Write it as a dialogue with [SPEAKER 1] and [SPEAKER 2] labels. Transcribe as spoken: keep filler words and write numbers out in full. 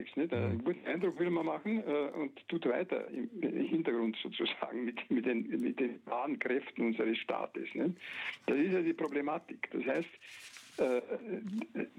[SPEAKER 1] Nicht? Einen guten Eindruck will man machen äh, und tut weiter im, im Hintergrund sozusagen mit, mit, den, mit den wahren Kräften unseres Staates. Nicht? Das ist ja die Problematik. Das heißt, äh,